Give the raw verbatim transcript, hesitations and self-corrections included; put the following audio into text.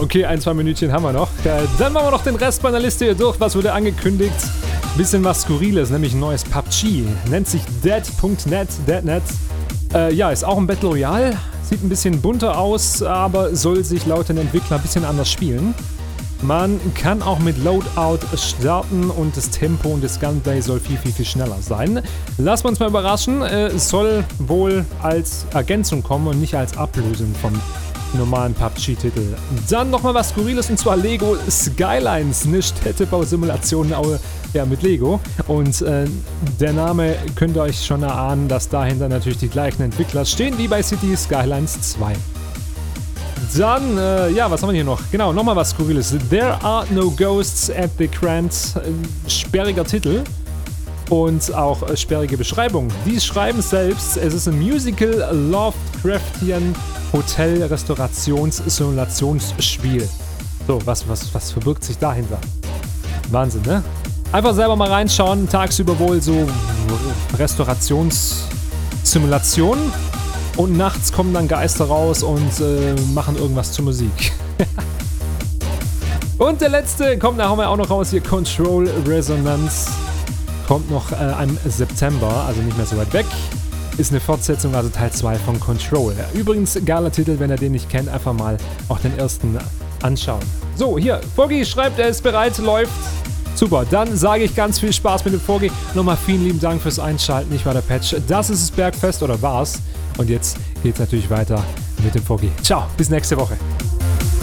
Okay, ein, zwei Minütchen haben wir noch. Äh, dann machen wir noch den Rest meiner Liste hier durch. Was wurde angekündigt? Bisschen was Skurriles, nämlich ein neues P U B G. Nennt sich Dead Punkt net, Deadnet. Äh, ja, ist auch ein Battle Royale. Sieht ein bisschen bunter aus, aber soll sich laut den Entwicklern ein bisschen anders spielen. Man kann auch mit Loadout starten und das Tempo und das Gunplay soll viel, viel, viel schneller sein. Lassen wir uns mal überraschen. Äh, es soll wohl als Ergänzung kommen und nicht als Ablösung vom normalen P U B G-Titel. Dann nochmal was Skurriles und zwar Lego Skylines, eine Städtebausimulation ja, mit Lego. Und äh, der Name könnt ihr euch schon erahnen, dass dahinter natürlich die gleichen Entwickler stehen wie bei Cities Skylines zwei. Dann, äh, ja, was haben wir hier noch? Genau, nochmal was Skurriles. There are no ghosts at the Grand. Äh, sperriger Titel. Und auch äh, sperrige Beschreibung. Die schreiben selbst, es ist ein Musical Lovecraftian Hotel-Restaurations-Simulationsspiel. So, was, was, was verbirgt sich dahinter? Wahnsinn, ne? Einfach selber mal reinschauen. Tagsüber wohl so Restaurationssimulationen. Und nachts kommen dann Geister raus und äh, machen irgendwas zur Musik. Und der letzte kommt nachher auch noch raus hier. Control Resonance. Kommt noch äh, im September, also nicht mehr so weit weg. Ist eine Fortsetzung, also Teil zwei von Control. Übrigens, geiler Titel, wenn ihr den nicht kennt, einfach mal auch den ersten anschauen. So, hier, Foggy schreibt, er ist bereit, läuft. Super, dann sage ich ganz viel Spaß mit dem Foggy. Nochmal vielen lieben Dank fürs Einschalten. Ich war der Patch. Das ist das Bergfest, oder war's. Und jetzt geht's natürlich weiter mit dem Foggy. Ciao, bis nächste Woche.